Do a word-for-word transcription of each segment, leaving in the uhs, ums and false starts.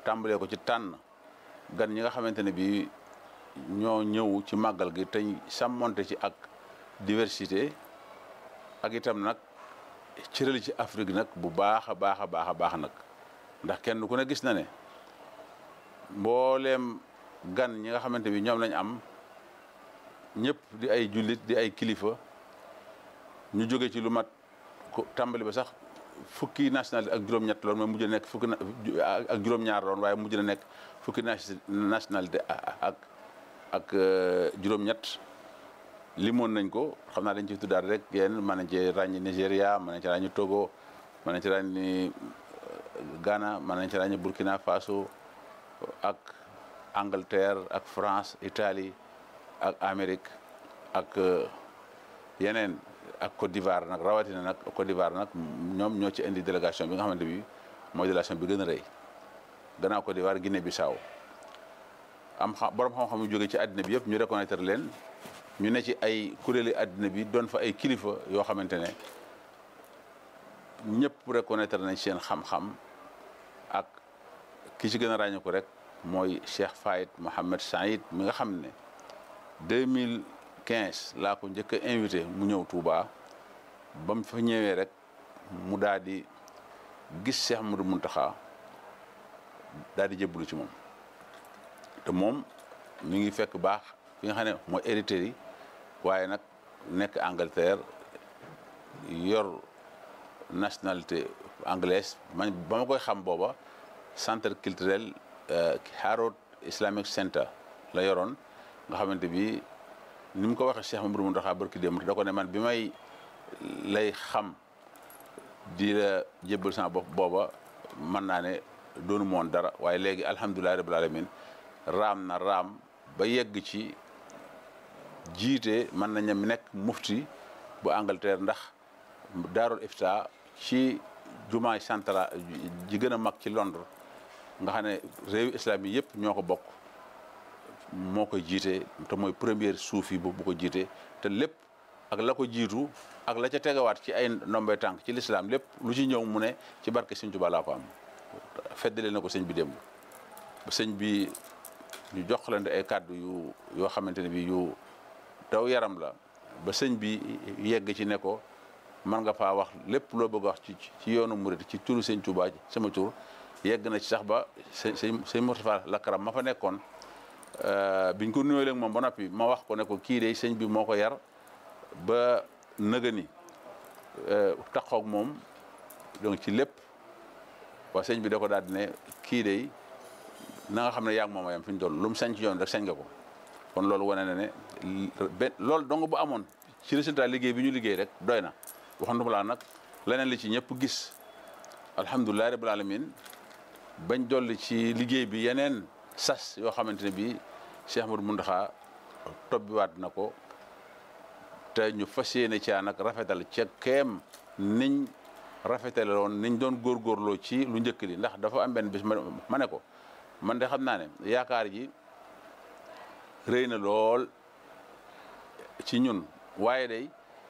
tàmbalee ko ci tànn gan ñi nga xamante ne bii ñoo ñëw ci màggal gi te sàmmonte ci ak diversité ak itam nag cërali ci Afrique nag bu baax a baax a baax a baax nag ndax kenn ku ne gis na ne mbooleem gan ñi nga xamante bi ñoom lañ am ñëpp di ay jullit di ay kilifa ñu jóge ci lu mat ko tàmbali ba sax fukki nationalité ak juróom-ñett loon mooy mujj na nekk fukki ak juróom-ñaar loon waaye mujj na nekk fukki nationalité ak ak juróom-ñett limoon nañ ko xam naa dañ ci tuddaat rek yéen mën nañ ci ràññi Nigéria mën nañ ci ràññi Togo mën nañ ci ràññi Ghana mën nañ ci ràññi Burkina Faso ak Angleterre ak France Italie ak Amérique ak yeneen ak Côte d'Ivoire nag rawatina nag Côte d'Ivoire nag ñoom ñoo ci indi délégation bi nga xamante bi mooy délégation bi gën a rëy gannaaw Côte d'Ivoire Guinée Bissau am xam borom xam-xam yu jóge ci àddina bi yëpp ñu reconnaître leen ñu ne ci ay kuréeli àddina bi doon fa ay kilifa yoo xamante ne ñëpp reconnaître nañ seen xam-xam ak ki ci gën a ràññu ko rek mooy Cheikh Fayed Mohamed Saïd mi nga xam ne deux mille quinze laa ko njëkk a invité mu ñëw Touba ba mu fa ñëwee rek mu daal di gis Cheikh Modou Mountakha daal di jébbalu ci moom te moom mi ngi fekk baax fi nga xam ne mooy héritier yi waaye nag nekk Angleterre yor nationalité anglaise man ba ma koy xam booba centre culturel Harrods Islamic Center la yoroon nga xamante bi ni mu ko waxee Cheikh Mamadou Mountakha barki démb da ko ne man bi may lay xam di la jébbal sama bopp booba mën naa ne doonu moon dara waaye léegi alhamdulilahi rabbil alamin raam na raam ba yegg ci jiite mën nañ ne nekk mufti bu Angleterre ndax daarul ifta ci jumaay central ji gën a mag ci Londres nga xam ne réewu islam yi yëpp ñoo ko bokk moo koy jiite te mooy première suufi bu bu ko jiite te lépp ak la ko jiitu ak la ca tegawaat ci ay ndombay tànk ci l'islam lépp lu ci ñëw mu ne ci barke Sëñ Tuubaa laa ko am feddale na ko sëñ bi démb ba sëñ bi ñu joxlante ay kàddu yu yoo xamante ne bi yu daw yaram la ba sëñ bi yegg ci ne ko mën nga faa wax lépp loo bëgg wax ci ci yoonu murid ci turu Sëñ Tuubaa sama tur yegg na ci sax ba sëñ sëñ Moustapha Lakaram ma fa nekkoon biñ ko nuyoo léegi moom ba noppi ma wax ko ne ko kii de sëñ bi moo ko yar ba nëgëni taxoog moom donc ci lépp waa sëñ bi da ko daal di ne kii de na nga xam ne yaa ngi moom a yam fi ñu toll lu mu sañ ci yoon rek sañ nga ko kon loolu wane na ne benn loolu dong bu amoon ci résultat liggéey bi ñu liggéey rek doy na waxanduma laa nag leneen li ci ñëpp gis alhamdulilah rabbil alamin bañ dolli ci liggéey bi yeneen sas yoo xamante ne bii Cheikh Modou Mountakha tobbiwaat na ko te ñu fas yéene caa nag rafetal ca keem niñ rafetale woon niñ doon góorgóorloo ci lu njëkk li ndax dafa am benn bis ma ne ko man de xam naa ne yaakaar ji rëy na lool ci ñun waaye day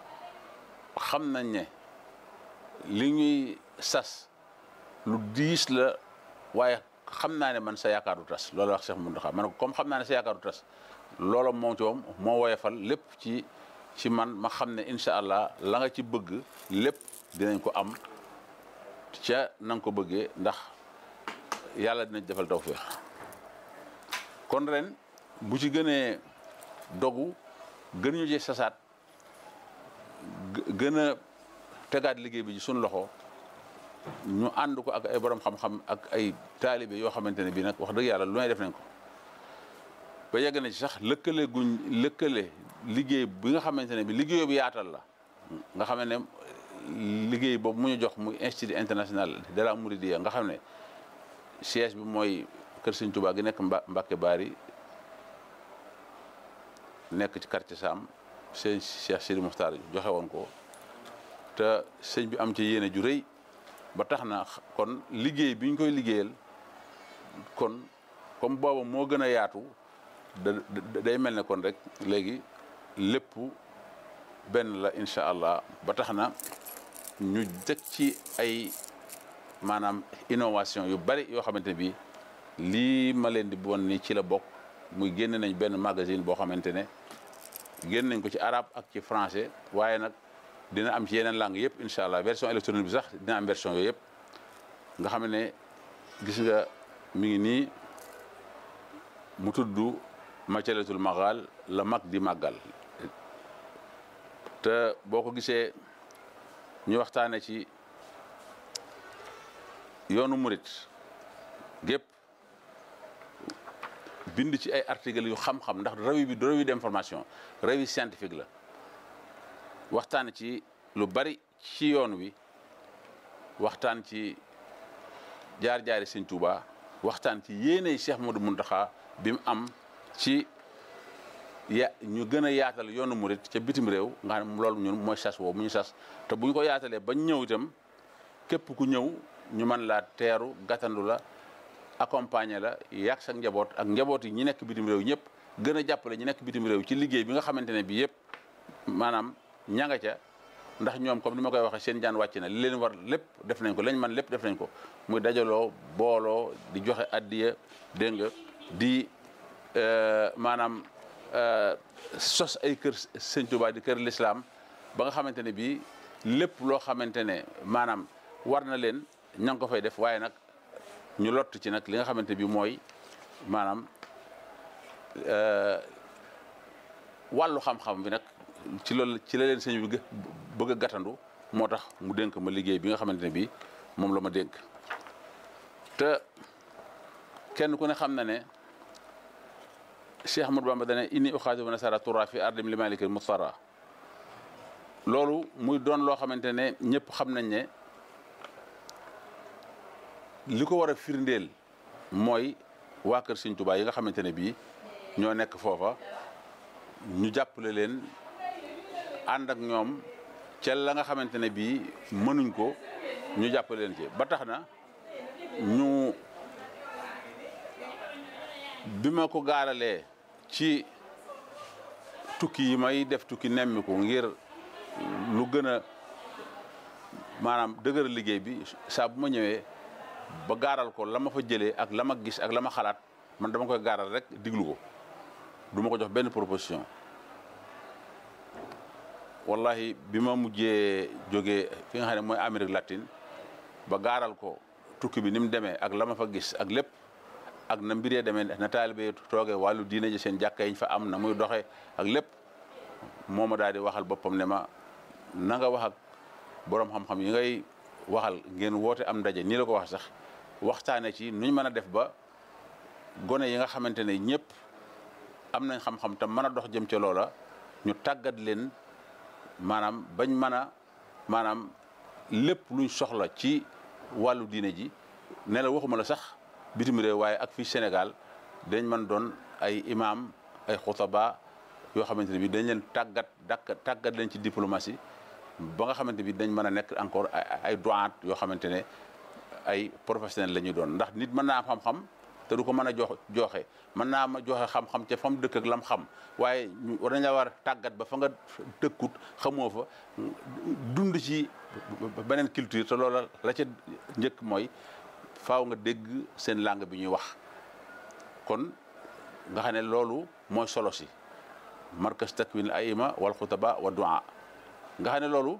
xam nañ ne li ñuy sas lu diis la waaye xam naa ne man sa yaakaar du tas loolu wax Cheikh Mountakha ma ne ko comme xam naa ne sa yaakaar du tas loolu moom ci moom moo woyofal lépp ci ci man ma xam ne incha allah la nga ci bëgg lépp dinañ ko am ca na nga ko bëggee ndax yàlla dinañ defal tawfeex kon ren bu ci gënee dogu gën ñu ci sasaat gën a tegaat liggéey bi ci suñu loxo ñu ànd ko ak ay borom xam-xam ak ay taalibe yoo xamante ne bii nag wax dëgg yàlla lu may def nañ ko ba yegg na ci sax lëkkale guñ lëkkale liggéey bi nga xamante ne bi liggéey bi yaatal la nga xam ne liggéey boobu mu ñu jox muy institut international de la Mouridiyya nga xam ne siège bi mooy kër Sëñ Tuubaa gi nekk Mbàkke Baari nekk ci quartier Sam sëñ Cheikh Sidi Mokhtar joxe woon ko te sëñ bi am ci yéene ju rëy ba tax na kon liggéey bi ñu koy liggéeyal kon comme booba moo gën a yaatu da day mel ne kon rek léegi lépp benn la incha allah ba tax na ñu teg ci ay maanaam innovation yu bari yoo xamante ne bii lii ma leen di bon ni ci la bokk muy génn nañ benn magazine boo xamante ne génn nañ ko ci arabe ak ci français waaye nag dina am ci yeneen langue yëpp incha allah version électronique bi sax dina am version yooyu yëpp nga xam ne gis nga mi ngi nii mu tudd Majalatul Maghal la mag di màggal te boo ko gisee ñu waxtaane ci yoonu murit gépp bind ci ay articles yu xam-xam ndax revue bi revue d'information revue scientifique la waxtaan ci lu bari ci yoon wi waxtaan ci jaar-jaari Sëñ Tuuba waxtaan ci yéeney Cheikh Modou Mountakha bi mu am ci ya ñu gën a yaatal yoonu murit ca bitim réew nga xam ne loolu ñun mooy sas woo mu ñu sas te bu ñu ko yaatalee bañ ñëw itam képp ku ñëw ñu mën laa teeru gàttandu la accompagner la yàgg sa njaboot ak njaboot yi ñi nekk bitim réew ñëpp gën a jàppale ñi nekk bitim réew ci liggéey bi nga xamante ne bi yëpp maanaam ña nga ca ndax ñoom comme ni ma koy waxee seen jaan wàcc na li leen war lépp def nañ ko lañ man lépp def nañ ko muy dajaloo booloo di joxe addiya dégg nga di maanaam sos ay kër Sëñ Tuubaa di kër l'islam ba nga xamante ne bii lépp loo xamante ne maanaam war na leen ña ngi ko fay def waaye nag ñu lott ci nag li nga xamante bi mooy maanaam wàllu xam-xam bi nag ci loolu ci la leen sëñ bi bëgg a gàttandu moo tax mu dénk ma liggéey bi nga xamante ne bii moom la ma dénk te kenn ku ne xam na ne Cheikh Ahmadou Bamba dane inni uxaatibu nasara tura fi ardim li malikil mustara loolu muy doon loo xamante ne ñëpp xam nañ ne li ko war a firndeel mooy waa kër Sëñ Tuubaa yi nga xamante ne bii ñoo nekk foofa ñu jàppale leen ànd ak ñoom ca la nga xamante ne bii mënuñ ko ñu jàppale leen ci ba tax na ñu bi ma ko gaaralee ci tukki yi may def tukki nemmiku ngir lu gën a maanaam dëgër liggéey bi saa bu ma ñëwee ba gaaral ko la ma fa jëlee ak la ma gis ak la ma xalaat man dama koy gaaral rek diglu ko du ma ko jox benn proposition wallahi bi ma mujjee jógee fi nga xam ne mooy Amérique latine ba gaaral ko tukki bi ni mu demee ak la ma fa gis ak lépp ak na mbiree demee na taalibe toogee wàllu diine ji seen jàkka yiñ fa am na muy doxee ak lépp moo ma daal di waxal boppam ne ma na nga wax ak borom xam-xam yi ngay waxal ngeen woote am ndaje nii la ko wax sax waxtaane ci nuñ mën a def ba gone yi nga xamante ne ñëpp am nañ xam-xam te mën a dox jëm ca loola ñu tàggat leen maanaam bañ mën a maanaam lépp luñ soxla ci wàllu diine ji ne la waxuma la sax bitim réew waaye ak fii Sénégal dañ mën doon ay imam ay xutaba yoo xamante ne bi dañ leen tàggat dakk tàggat leen ci diplomatie ba nga xamante bi dañ mën a nekk encore ay doyen yoo xamante ne ay professionnel la ñuy doon ndax nit mën naa xam-xam te du ko mën a jox joxe mën naa ma joxe xam-xam ca fa mu dëkk ak lam xam waaye war nañ la war a tàggat ba fa nga dëkkut xamoo fa dund ci beneen culture te loola la ca njëkk mooy faaw nga dégg seen langue bi ñuy wax kon nga xam ne loolu mooy solo si markas takwin aima wal xutaba wa du'a nga xam ne loolu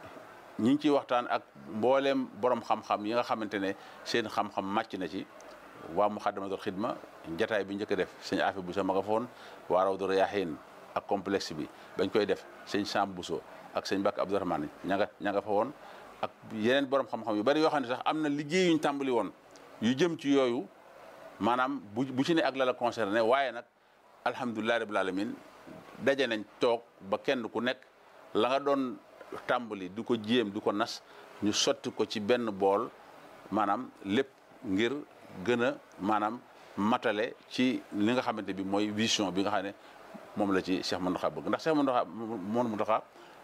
ñi ngi ciy waxtaan ak mbooleem borom xam-xam yi nga xamante ne seen xam-xam màcc na ci waa Muxaddamatul Xidma njataay bi njëkk a def sëñ Afi Bousso ma nga fa woon waa Rawdu Rayaahiin ak complexe bi bañ koy def sëñ Sam Bousso ak sëñ Bakk Abdourahmane ña nga ña nga fa woon ak yeneen borom xam-xam yu bari yoo xam ne sax am na liggéey yuñ tàmbali woon yu jëm ci yooyu maanaam bu bu ci ne ak la la concerné waaye nag alhamdulilah rabbil alamin daje nañ toog ba kenn ku nekk la nga doon tàmbali di ko jéem di ko nas ñu sotti ko ci benn bool maanaam lépp ngir gën a maanaam matale ci li nga xamante bi mooy vision bi nga xam ne moom la ci Cheikh Mountakha bëgg ndax Cheikh Mountakha moom Mountakha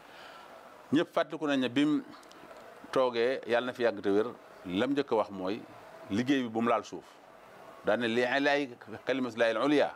ñëpp fàttaliku nañ ne bi mu toogee yàlla na fi yàgg te wér lam njëkk a wax mooy liggéey bi bu mu laal suuf daan ne li ilaay kalimatullahi al-ulya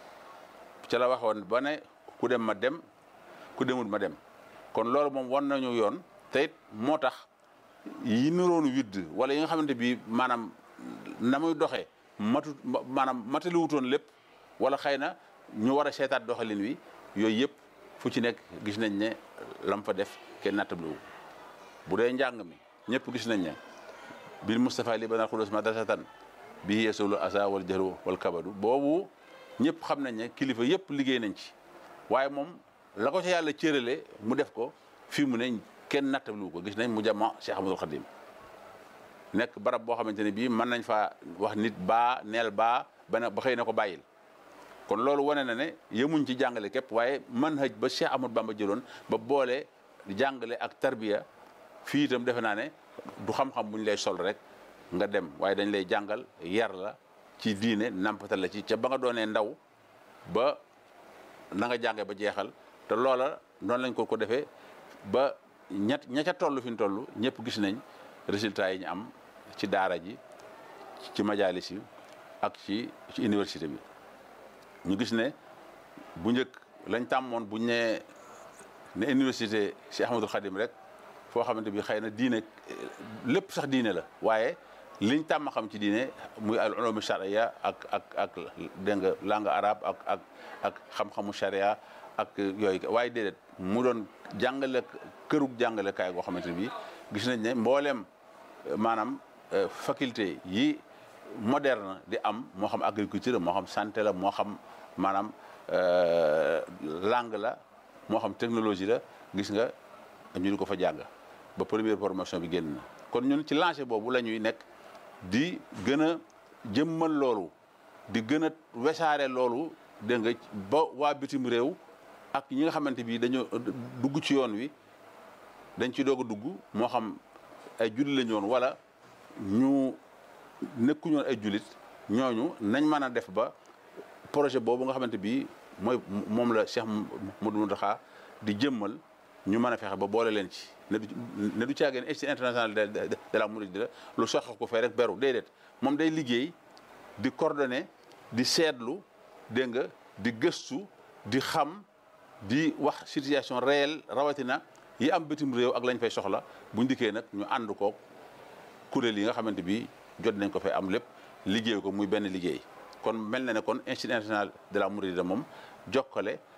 ca la waxoon ba ne ku dem ma dem ku demul ma dem kon loolu moom wan nañu yoon te it moo tax yi niroon widd wala yi nga xamante bi maanaam na muy doxee matut maanaam mataliwutoon lépp wala xëy na ñu war a seetaat doxalin wi yooyu yëpp fu ci nekk gis nañ ne lam fa def kenn nattabliwu bu dee njàng mi ñëpp gis nañ ne bil Moustapha li banal xulus madrasatan bi yesulu asa wal jahru wal kabadu boobu ñëpp xam nañ ne kilifa yëpp liggéey nañ ci waaye moom la ko ca yàlla cërale mu def ko fii mu ne kenn nattabliwu ko gis nañ mu jama Cheikh Ahmadul Khadim nekk barab boo xamante ne bii mën nañ faa wax nit baa neel baa ba ba xëy na ko bàyyil kon loolu wane na ne yemuñ ci jàngale képp waaye manhaj ba Cheikh Ahmadou Bamba jëloon ba boole jàngale ak tarbiya fii itam defe naa ne du xam-xam bu ñu lay sol rek nga dem waaye dañ lay jàngal yar la ci diine nampatal la ci ca ba nga doonee ndaw ba na nga jànge ba jeexal te loola noonu lañ ko ko defee ba ñett ña ca toll fi ñu toll ñëpp gis nañ résultats yi ñu am ci daara ji ci majalis yi ak ci ci université bi ñu gis ne bu njëkk lañ tàmmoon buñ ne ne université Cheikh Ahmadul Khadim rek foo xamante bi xëy na diine lépp sax diine la waaye liñ tàmm xam ci diine muy al ulum charia ak ak ak dégg nga langue arabe ak ak ak xam-xamu charia ak yooyu waaye déedéet mu doon jàngale kërug jàngalekaay goo xamante bi gis nañ ne mbooleem maanaam faculté yi moderne di am moo xam agriculture moo xam santé la moo xam maanaam langue la moo xam technologie la gis nga ñu di ko fa jàng ba première formation bi génn na kon ñun ci lancé boobu la ñuy nekk di gën a jëmmal loolu di gën a wesaare loolu dégg nga ba waa bitim réew ak ñi nga xamante bi dañoo dugg ci yoon wi dañ ci doog a dugg moo xam ay jullit lañu woon wala ñu nekkuñu woon ay jullit ñooñu nañ mën a def ba projet boobu nga xamante bi mooy moom la Cheikh Modou Mountakha di jëmmal ñu mën a fexe ba boole leen ci ne du ne du caageen institut international de de la Mouride la lu soxla ko fee rek beru déedéet moom day liggéey di coordonner di seetlu dégg nga di gëstu di xam di wax situation réelle rawatina yi am bitim réew ak lañ fay soxla buñ dikkee nag ñu ànd ko kuréel yi nga xamante bi jot nañ ko fay am lépp liggéey ko muy benn liggéey kon mel na ne kon institut international de la Mouride moom jokkale